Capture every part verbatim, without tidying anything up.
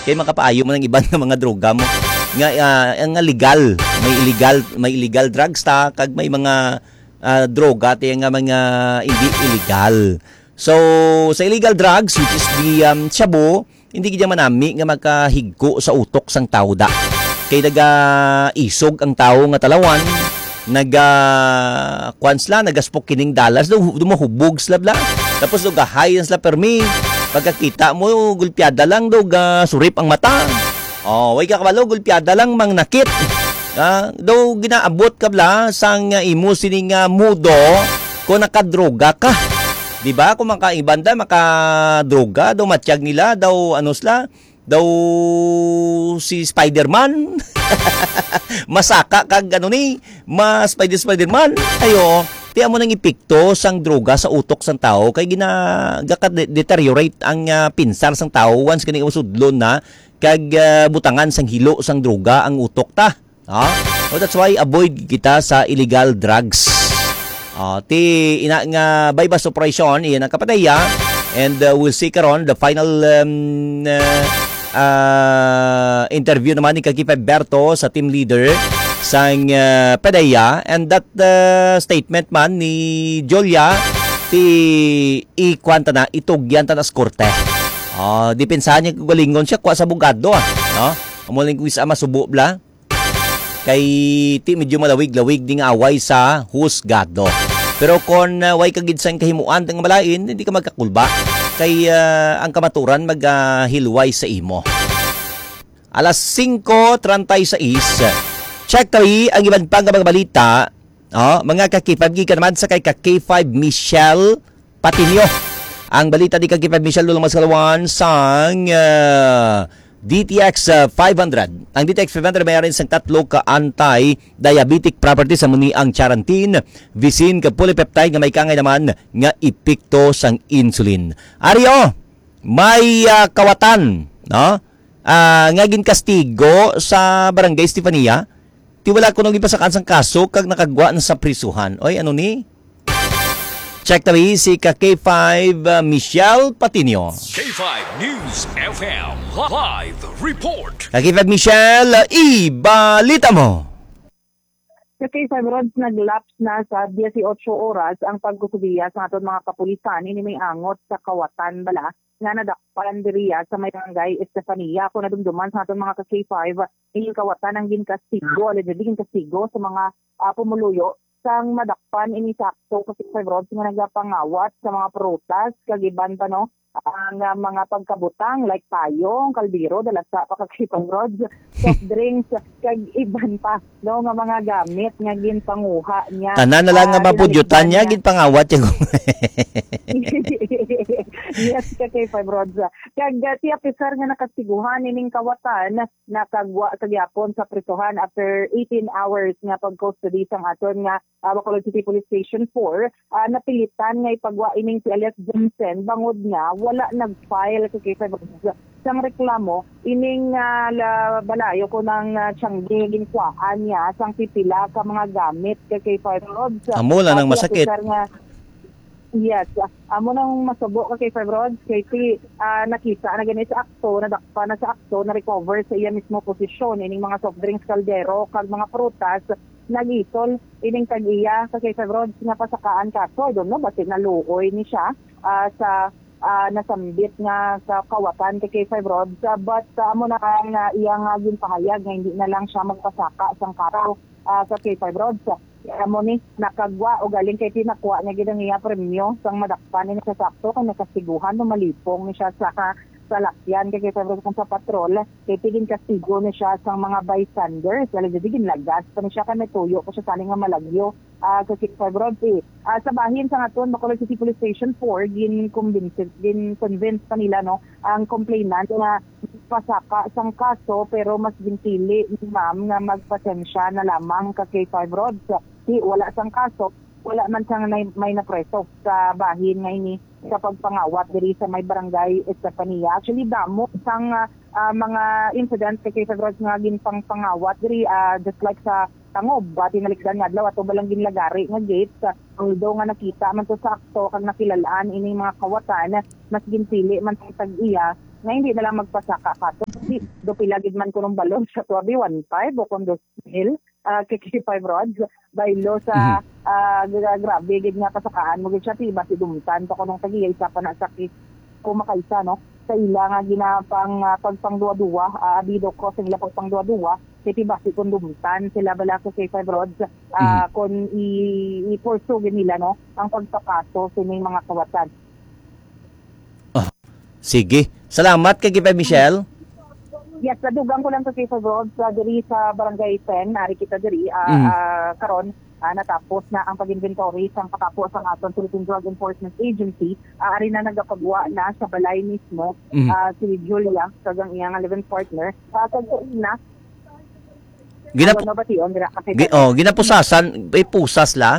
Kaya makapaayo mo ng iban nga mga droga mo. Nga, uh, nga legal. May illegal, may illegal drugs ta, kag may mga uh, droga, tayo nga mga hindi illegal. So, sa illegal drugs, which is the um, shabu, hindi kaya manami nga makahigko sa utok sang tao da. Kaya naga-isog ang tao nga talawan, naga-kwansla, nagaspok kining dalas, dumahubog sila bla. Tapos nagahay sila permi. Pagkakita mo, gulpiada lang daw, surip ang mata. Oh, way ka kabalo, gulpiada lang, mang nakit. Uh, daw ginaabot ka bla, sang uh, imo sining uh, mudo, kung nakadroga ka. Diba? Kung makaibanda, makadroga, daw matiyag nila, daw ano sila, daw si Spider-Man. Masaka kag ano ni, mas Spider-Spider-Man. Ayo. Tiyan mo nang ipikto sang droga sa utok sang tao kay gina deteriorate ang uh, pinsar sang tao once kini usudlon na kag uh, butangan sang hilo sang droga ang utok ta. Ha? So that's why avoid kita sa illegal drugs. Uh, ti ina nga bypass operation iyan ang kapataya and uh, we'll see karon the final um, uh, uh, interview naman ni Kakipe Berto sa team leader sang uh, Pedaya and that uh, statement man ni Julia ti ikwanta na itugyan ta na skorte. Ah, uh, depensahan niya galingon siya kwa sa bugado ah, no? Amuling ko isa masubo bla. Kay ti medyo malawig-lawig ding away sa husgado. Pero kung uh, way kagid sang kahimuan tang malain, hindi ka magkakulba kay uh, ang kamaturan maghilway uh, sa imo. Alas singko treinta y seis check tawi ang iban pang mga balita. Oh, mga ka-K five gikan naman sa kay ka-K five Michelle Patinio. Ang balita di ka-K five Michelle lulong maskalawan sang uh, D T X uh, five hundred. Ang D T X five hundred mayroon sang tatlo ka anti-diabetic properties sa muni ang charantin, visin ka polypeptide nga may kangay naman nga epekto sang insulin. Ario, may uh, kawatan, no? Uh, nga ginkastigo sa Barangay Estefania. Ti wala ko nang ipasakan sang kaso kag nakagwa na sa prisuhan. Oy, ano ni? Check tabi si ka K five uh, Michelle Patinio. K five News F M Live Report. Ka K five Michelle, uh, ibalita mo. Sa K five Rods, naglaps na sa eighteen oras ang pagkukubiya sa aton mga kapulisan. Ini may angot sa kawatan bala nga nadakpan diriya sa may barangay Estefania kung nadumduman sa aton mga ka-K five ining kawatan ang ginkastigo allegedly ginkastigo sa mga uh, pumuluyo sang madakpan ini sakto ka K five Rods nga nagapangawat sa mga prutas kagiban pa no ang uh, mga pagkabutang like tayong, kalbiro, dalasa pa ka K five Rods, soft drinks kag iban pa no nga mga gamit nga ginpanguha niya. Tanan na lang nga uh, mapudyutan niya ginpangawat yung yes, ka K five Rods. Kag uh, ti officer nga nakastiguhan ining kawatan nakagwa kagyapon sa prisuhan after eighteen hours nga pag-custody sang aton nga uh, Bacolod City Police Station four, uh, napilitan nga ipagwa ining si Elias Johnson bangod nga wala nag-file sa K five Rods sang reklamo ining uh, la, balayo ko ng uh, Tiangge ginkwaan niya sang pipila ka mga gamit kay K five Rods. Amo lang nang masakit. Nga, yes, amo nang masubo ka K five Rods kay ti uh, nakita na ganit sa akto, nadakpa na sa akto, na recover sa iya mismo posisyon ining mga soft drinks kaldero kag mga prutas nagitol ining tag-iya sa K five Rods nga pasakaan kaso. I don't know basit naluoy ni siya uh, sa uh, nasambit nga sa kawatan kay K five Rods uh, but uh, amo na nga uh, iya nga ginpahayag nga hindi na lang siya magpasaka sang karaw uh, sa K five Rods. Amo ni nakagwa o galing kay tinakuha niya gid ang iya premyo sang madakpan ni sa sakto kay nakasiguhan no malipong ni siya sa sa lakyan kay K five Rods kung sa patrol kay tigin kastigo ni siya sang mga bystanders wala jud ginlagas pa ni siya kay tuyo ko siya saling nga malagyo uh, kay K five Rods eh. uh, sa bahin sa aton Bacolod City Police Station four gin convince gin convince pa nila no ang complainant nga pasaka sang kaso pero mas ginpili ni ma'am nga magpasensya na lamang kay K five Rods. Di wala sang kaso, wala man siyang may, may napreso sa bahin nga ini sa pagpangawat diri sa may barangay Estefania. Actually damo sang uh, uh, mga incident kay K five Rods nga ginpang pangawat diri uh, just like sa Tangob at inalikdan nga adlaw ato balang ginlagari nga gate uh, although nga nakita man to sakto kag nakilalaan ini mga kawatan mas ginpili man sa tag-iya nga hindi na lang magpasaka kato. Di, do pilagid man ko ng balon sa tuwabi, one five o kung dos mil, uh, K K five rods, baylo sa ah, gra- grabe, gid nga pasakaan mo, gid siya, tiba si dumtan, to ko nung tagiyay sa panasakit, kumakaisa, no? Sa ila nga ginapang uh, pagpangduwa-duwa, uh, abido ko sa ila pagpangduwa-duwa, titiba si kung dumtan, sila bala ko K five rods, uh, kung i- i-pursue nila, no? Ang pagpakaso sa inyong mga kawatan. Sige. Salamat kay Gipa Michelle. Yes, nadugang ko lang sa K five rods, uh, diri sa Barangay ten, ari kita diri, uh, Mm. uh, karon, uh, natapos na ang pag-inventory sa kakapo sa aton Philippine Drug Enforcement Agency. Uh, ari na nagapagwa na sa balay mismo, Mm. uh, si Julia, kagang iyang eleven partner. Uh, kag na, Ginap ano ba tiyon, dira kasi gi- oh, ginapusasan, ay pusas la.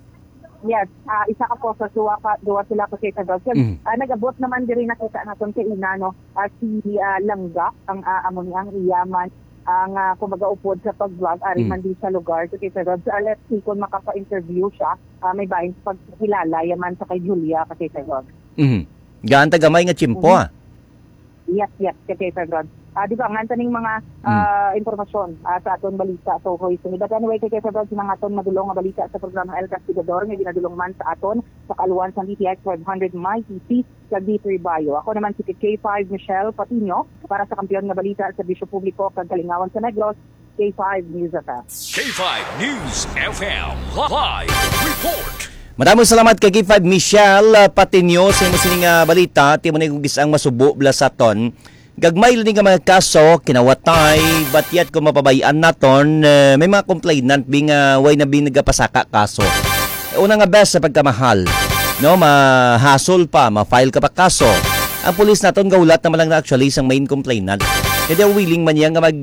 yes, ah, isa ka po sa duwa, ka, duwa sila ko sa Rods. Mm. Ah, nag-abot naman diri nakita naton kay ina, no, ah, si ah, Langga, ang uh, amo niyang iyaman, ang uh, kumbaga upod sa pag-vlog, ari Mm. man din sa lugar sa K Rods. Uh, let's see kung makapa-interview siya, ah, may bahin sa pagkilala, yaman sa kay Julia ka K Rods. Mhm. Gaan tagamay nga chimpo Mhm. ah. Yes, yes, kay K Rods. Ah, di ba, ang taning mga ah, informasyon ah, sa aton balita. So, hoy, so, but anyway, kay K Rods, ng aton madulong nga balita sa programa El Castigador, nga ginadulong man sa aton sa kaluan sa D T X five hundred My T C sa D three Bayo. Ako naman si K five Michelle Patino para sa kampiyon nga balita sa Bisyo Publiko kag Kalingawan sa Negros, K five News F M. K five News F M Live Report. Maraming salamat kay K five Michelle uh, Patinyo sa imo sining nga balita. Ti mo na kung gisang masubo bla sa ton. Gagmay lang nga mga kaso kinawatay but yet kung mapabayaan naton uh, may mga complainant bing uh, way na bing nagapasaka kaso. E, una nga best sa pagkamahal. No, mahasol pa, ma-file ka pa kaso. Ang pulis naton gaulat naman lang na actually isang main complainant. Kaya willing man yan nga mag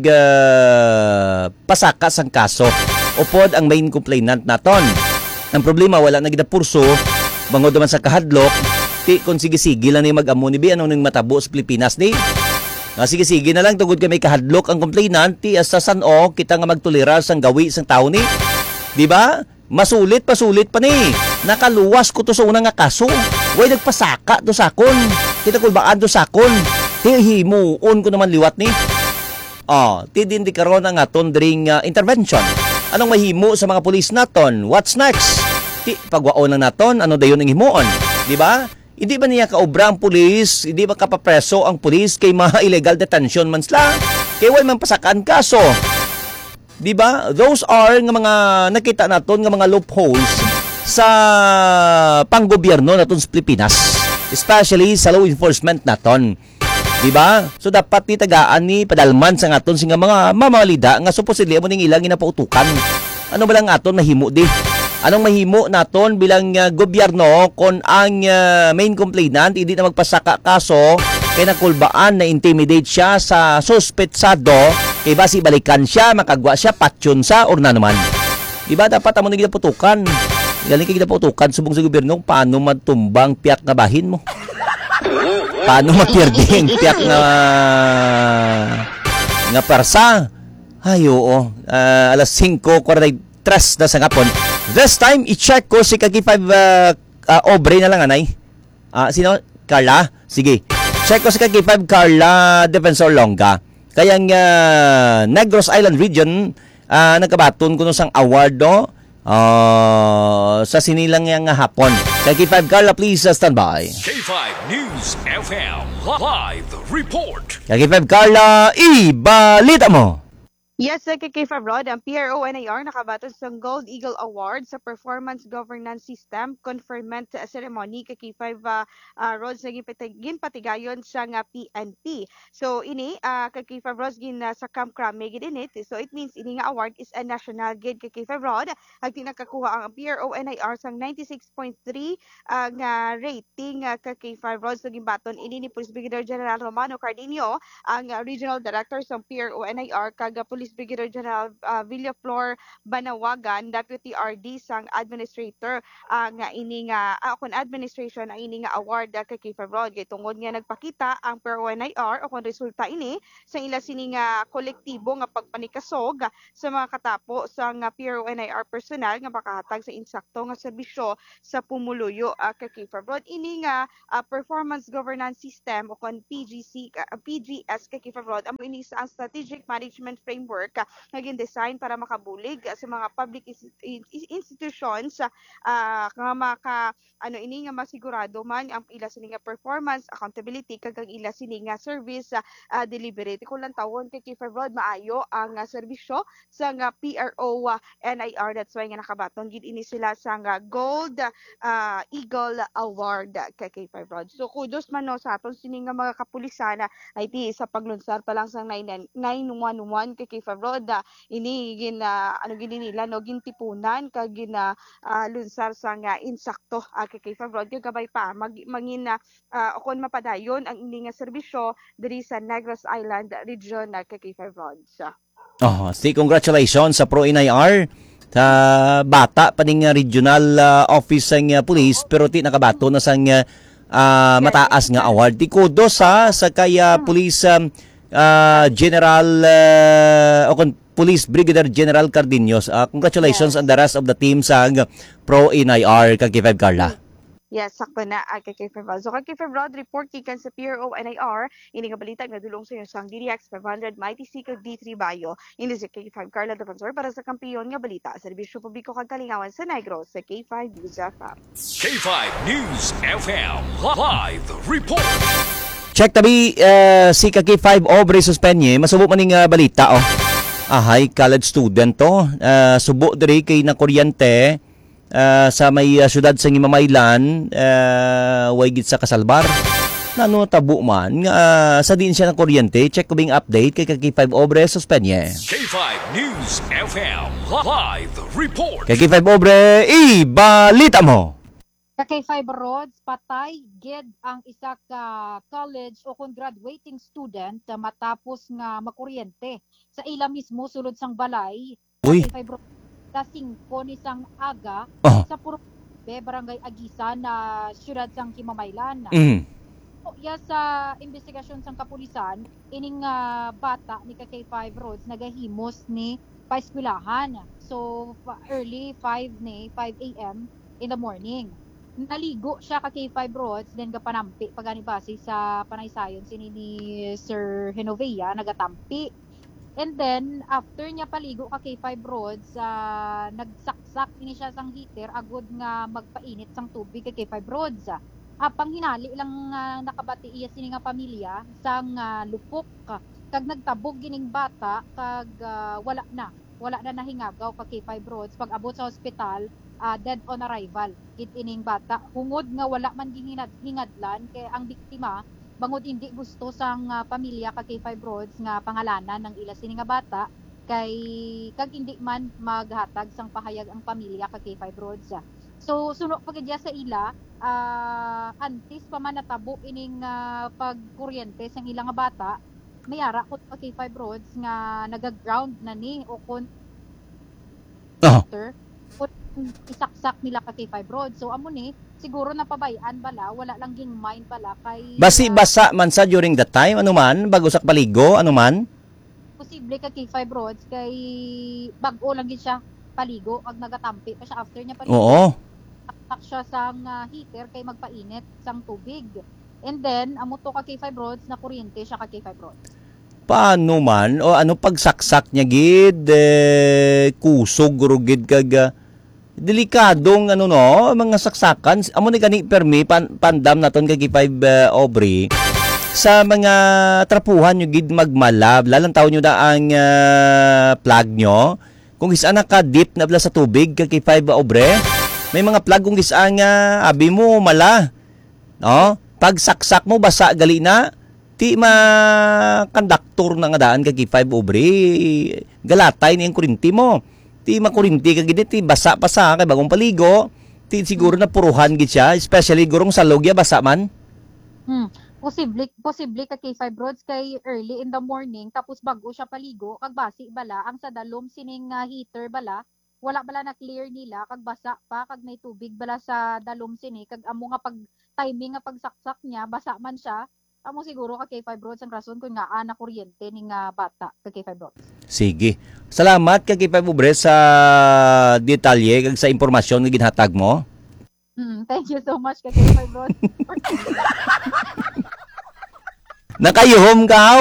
uh, pasaka sang kaso. Upod ang main complainant naton. Ang problema wala na gid purso bangod naman sa kahadlok. Ti kung sige-sige lang ni mag-amo ni bi ano ning matabo sa Pilipinas ni. Ah, sige-sige na lang tungod kay may kahadlok ang complainant ti sa San-o kita nga magtulera sang gawi sang tao ni. Di ba? Masulit pasulit pa ni. Nakaluwas ko to sa unang nga kaso. Way nagpasaka do sakon. Kita kul baan do sakon. Ti himuon ko naman liwat ni. Oh, ti din di karon ang aton during uh, intervention. Anong mahimo sa mga pulis naton? What's next? Ti pagwaon lang naton ano dayon ang himuon, di ba? Hindi ba niya kaobra ang pulis? Hindi ba kapapreso ang pulis kay mga illegal detention man sila? Kay way man pasakan kaso. Di ba? Those are nga mga nakita naton nga mga loopholes sa panggobyerno naton sa Pilipinas, especially sa law enforcement naton. Di ba? So dapat ni tagaan ni padalman sa aton singa mga mamalida nga supposedly amo ning ilang ginapautukan. Ano ba lang aton mahimo di? Anong mahimo naton bilang uh, gobyerno kon ang uh, main complainant hindi na magpasaka kaso kay nakulbaan na intimidate siya sa suspetsado kay basi balikan siya makagwa siya patyon sa or na naman. Di ba dapat amo ning ginaputukan? Galing kay ginaputukan subong sa gobyerno paano matumbang piyak nga bahin mo. Paano mapierding tiyak nga nga persa? Ay, oo. Uh, alas singko forty-three na sa ngapon. This time, i-check ko si Kagi five uh, uh, Obre na lang, anay. Uh, sino? Carla? Sige. Check ko si Kagi five Carla Defensor Longa. Kaya nga Negros Island Region, uh, nagkabaton ko nung sang award, no? Uh, sa sinilang nga hapon. Kagi five Carla, please uh, stand by. K five News F M Live Report. Kagi five Carla, ibalita mo. Yes, sa K K five Rod, ang P R O N I R nakabaton sa Gold Eagle Award sa Performance Governance System Conferment Ceremony kay K five uh, uh, Rods na ginpatigayon sa nga P N P. So ini uh, kay K five Rods gin uh, sa Camp Crame gid init. So it means ini nga award is a national gid kay K five Rod. Ang tinakakuha ang P R O N I R sang ninety-six point three uh, nga rating uh, kay K five Rods na ginbaton ini ni Police Brigadier General Romano Cardinio, ang uh, Regional Director sa P R O N I R kag Police Police Brigadier General uh, Villaflor Banawagan, Deputy R D sang administrator uh, nga ini nga uh, kon administration ang ini nga award uh, kay Kiefer Rod kay tungod nga nagpakita ang per O N I R o kon resulta ini sa ila sini nga kolektibo nga pagpanikasog sa mga katapo sa nga P R O N I R personnel nga makahatag sa insakto nga serbisyo sa pumuluyo uh, kay Kiefer Rod. Ini nga uh, performance governance system o kon P G C uh, P G S kay Kiefer Rod amo ini sa strategic management framework uh, nga design para makabulig uh, sa mga public is- is- institutions uh, nga maka ano ini nga masigurado man ang ila sini nga performance accountability kag ang ila sini nga service uh, uh, delivery ko lang tawon kay Kiefer Rod maayo ang uh, serbisyo sa nga P R O uh, N I R. That's why nga nakabaton gid ini sila sa nga Gold uh, Eagle Award uh, kay Kiefer Rod. So kudos man no sa aton sini nga mga kapulisan uh, ay ti sa paglunsar pa lang sa nine one one kay Kiefer Rod uh, ini gin uh, ano gini nila no gintipunan kag gin uh, uh, lunsar sa nga insakto uh, kay Kiefer Rod yung gabay pa mag, mangin na uh, kon mapadayon ang ini nga serbisyo diri sa Negros Island region uh, kay Kiefer Rod. So, Oh, si congratulations sa Pro N I R sa bata paning regional uh, office sang uh, police pero ti nakabato na sang uh, uh, mataas nga award. Ti kudos sa sa kaya police um, uh, General uh, o kon Police Brigadier General Cardeños. Uh, congratulations Yes. on the rest of the team sang Pro N I R kag five Carla. yes, sakto na uh, kay Kiefer Rod. So kay Kiefer Rod report gikan sa P R O N I R ini nga balita nga dulong sa inyo sang D D X five hundred Mighty C kag D three Bayo. Ini si K five Carla Defensor para sa kampiyon nga balita sa serbisyo publiko kag kalingawan sa Negros sa K five News F M. K five News F M Live Report. Check tabi uh, si K five Aubrey Suspenye masubo maning uh, balita oh. Ahay college student to. Uh, subo diri kay na kuryente uh, sa may uh, syudad sa Himamaylan uh, way gid sa Kasalbar. Nano tabo man nga uh, sa din siya ng kuryente. Check ko bing update kay K five Aubrey Suspenye. K five News F M Live Report. Kay K five Aubrey, ibalita mo. Sa K five Roads, patay gid ang isa ka college o kung graduating student uh, matapos nga makuryente sa ila mismo sulod sang balay. Uy. Sa K five Roads, sa singko ni sang aga Oh. sa Purbe, Barangay Agisan na siyudad sang Himamaylan. Mm. So, ya sa investigasyon sang kapulisan, ining uh, bata ni ka K five Roads nagahimos ni paeskwilahan. So fa- early five ni five a m in the morning. Naligo siya ka K five Roads then gapanampi pagani base sa panaysayon sini ni Sir Genovea nagatampi. And then after niya paligo ka K five Roads, uh, nagsaksak ini siya sang heater agud nga magpainit sang tubig ka K five Roads. Ah, panghinali lang uh, nakabati iya sini nga pamilya sang uh, lupok kag nagtabog gining bata kag uh, wala na wala na nahingagaw ka K five Roads pag abot sa ospital. Uh, dead on arrival kit ining bata hungod nga wala man gihinad hingadlan kay ang biktima bangod hindi gusto sang uh, pamilya ka K five Roads nga pangalanan ng ila sini nga bata kay kag hindi man maghatag sang pahayag ang pamilya ka K five Roads. So suno pagidya sa ila uh, antes pa man natabo ining uh, pagkuryente sang ila nga bata mayara ko ka K five Roads nga nagaground na ni o kon Oh. put isaksak nila ka K five Roads. So amo ni siguro napabayaan bala, wala lang ging mind bala kay Basi uh, basa man sa during that time ano man bago sa paligo ano man. posible ka K five Roads kay bag-o lang gid siya paligo ag nagatampi pa siya after niya paligo. Oo. Taktak siya sang uh, heater kay magpainit sang tubig. And then amo to ka K five Roads na kuryente siya ka K five Roads. Paano man o ano pagsaksak niya gid eh, kusog rugid kag uh, delikadong ano no mga saksakan amo ni gani permi pan, pandam naton kay K five uh, Aubrey sa mga trapuhan nyo gid magmalab lalang taw nyo da ang uh, plug nyo kung isa naka deep na bla sa tubig kay K five Aubrey may mga plug kung isa nga abi mo mala no pag saksak mo basa gali na ti ma konduktor na nga daan kay K five Aubrey galatay ni ang kurinti mo ti makurinti ka gid ti basa pa sa kay bagong paligo ti siguro na puruhan gid siya especially gurong sa logya basa man. Hmm. posible posible ka K five Roads kay early in the morning tapos bago siya paligo kag basi bala ang sa dalom sining uh, heater bala wala bala na clear nila kag basa pa kag may tubig bala sa dalom sini kag amo nga pag timing nga pagsaksak niya basa man siya amo siguro ka K five Roads ang rason kung nga ana kuryente ning uh, bata ka K five Roads. Sige. Salamat kay K five Ubre sa detalye kag sa impormasyon nga ginhatag mo. Mm, thank you so much ka K five Roads. Nakayuhom ka.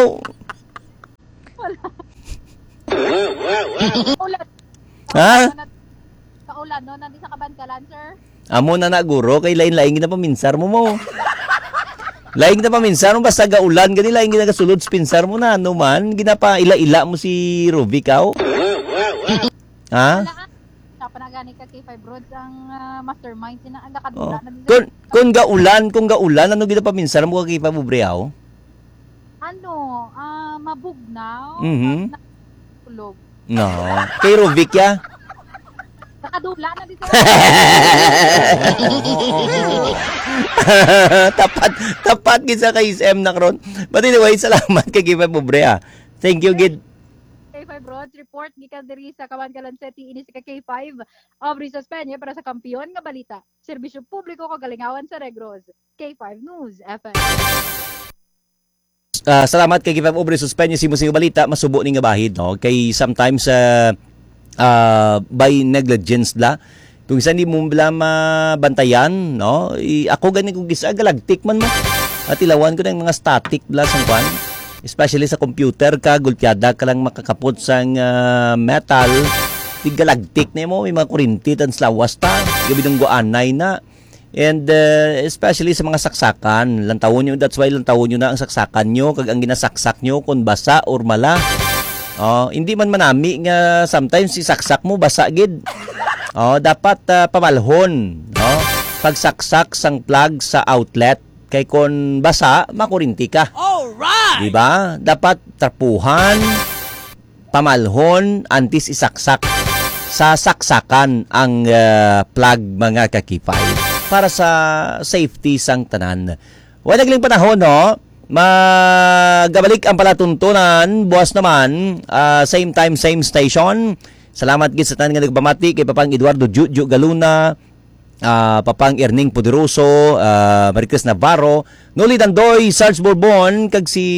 Ulan. Ha? Kaulan no nandi sa Kabankalan sir. Amo na naguro kay lain-lain gina paminsar mo mo. Lain na paminsar mo basta gaulan gani lain gina kasulod sa pinsar mo na ano man ginapa ila-ila mo si Ruby kao. Ha? Sa panagani ka K five Roads ang uh, mastermind sina ang nakadula Oh. na din- Kung kung gaulan, kung gaulan ano gina paminsar mo kay Pabubreaw? Ano, ah mabugnaw. Mhm. Tulog. No. Kay Ruby ya. Nakadula na din sa tapat tapat gid sa kay S M na karon. But anyway, salamat kay Pabubrea. Thank you gid. K five Roads report gikan diri sa Kabankalan City ini sa K five Aubrey Sospenia para sa kampiyon nga balita. Serbisyo publiko kagalingawan sa Negros. K five News F M. Uh, salamat kay Kipap Obre Suspenyo si musing balita masubo ni nga bahid no kay sometimes uh, uh, by negligence la kung isa ni mo bala mabantayan no I, ako gani kung gisa galagtik man mo at ilawan ko ng mga static bla sang kwan especially sa computer ka gulpiada ka lang makakapot sang uh, metal tigalagtik na mo may mga kurinti tan slawas ta gabi ng guanay na. And uh, especially sa mga saksakan, lantawon nyo, that's why lantawon nyo na ang saksakan nyo, kag ang ginasaksak nyo kung basa or mala. Oh, hindi man manami nga sometimes si saksak mo basa gid. Oh, dapat uh, pamalhon, no? Pagsaksak sang plug sa outlet kay kon basa makurinti ka. Alright. Di ba? Dapat trapuhan, pamalhon antis isaksak sa saksakan ang uh, plug mga kakipay para sa safety sang tanan. Wala nagling panahon, no? Magabalik ang palatuntunan, buwas naman, uh, same time, same station. Salamat gid sa tanan nga nagpamati kay Papang Eduardo Juju Galuna, uh, Papang Erning Poderoso, uh, Maricris Navarro, Noli Dandoy, Sarge Bourbon, kag si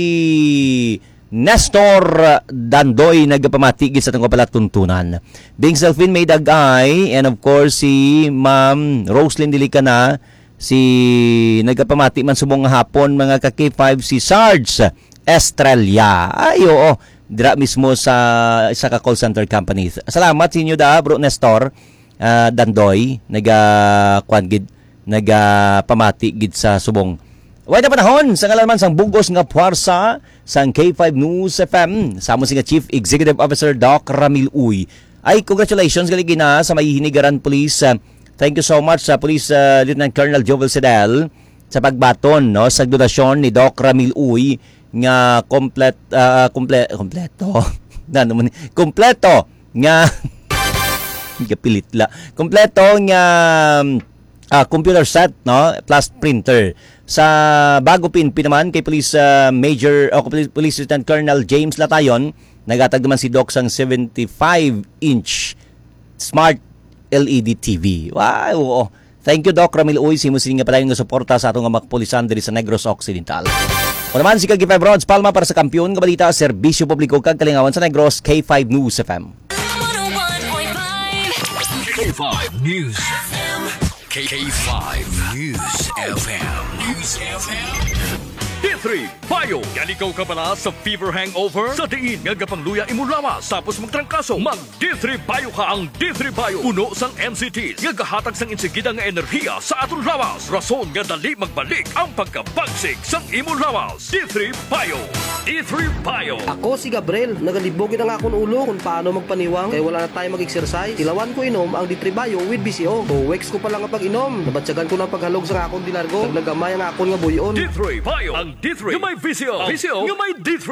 Nestor Dandoy nagpamati gid sa tong palatuntunan. Ding Selfin May Dagay and of course si Ma'am Roslyn Dilicana si nagpamati man subong nga hapon mga ka K five si Sarge Estrella. Ay oo, dira mismo sa isa ka call center company. Salamat sa inyo da bro Nestor uh, Dandoy naga kwan gid naga pamati gid sa subong. Way na panahon sa ngalaman sang bugos nga puwersa sang K five News F M sa mo nga Chief Executive Officer Doc Ramil Uy. Ay congratulations gali gina sa may Hinigaran Police. Uh, thank you so much sa uh, Police uh, Lieutenant Colonel Jovel Sedel sa pagbaton no sa donasyon ni Doc Ramil Uy nga komplet uh, komple kompleto. Na naman kompleto nga gapilit la. Kompleto nga uh, computer set no plus printer sa bago pinpi naman kay Police uh, Major o uh, Police Lieutenant Colonel James Latayon nagatag naman si Doc sang seventy-five inch smart L E D T V. Wow, oo. Thank you Doc Ramil Uy si musin nga pala nga suporta sa atong mga kapulisan diri sa Negros Occidental. O naman si K five Roads Palma para sa kampiyon nga balita serbisyo publiko kag kalingawan sa Negros K five News F M. K five News F M. K five News F M. News F M. D three Bayo. Yan ikaw ka pala sa fever hangover? Sa diin nga gapangluya imo lawas tapos magtrangkaso. Mag D three Bayo ka ang D three Bayo. Puno sang N C Ts. Nga gahatag sang insigida nga enerhiya sa aton lawas. Rason nga dali magbalik ang pagkabagsik sang imo lawas. D three Bayo. D three Bayo. Ako si Gabriel, nagalibogin ang akong ulo kung paano magpaniwang kaya wala na tayo mag-exercise. Tilawan ko inom ang D three Bayo with B C O. two weeks ko pa lang ang pag-inom. Nabatsagan ko ng paghalog sa akong dilargo. Naglagamay ang akong nga buyon. D three Bayo. Ang D three nga may V C O. V C O nga may D three.